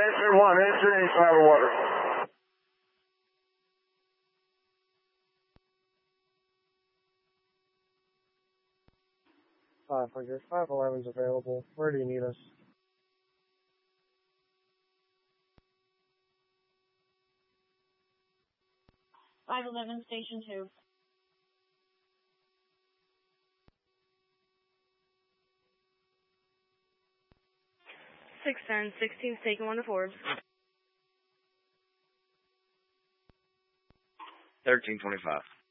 Answer 1, answer East Ladder Water. 500, 511's available. Where do you need us? $511 Station 2. 610, 16's taken 1 to Forbes. 1325.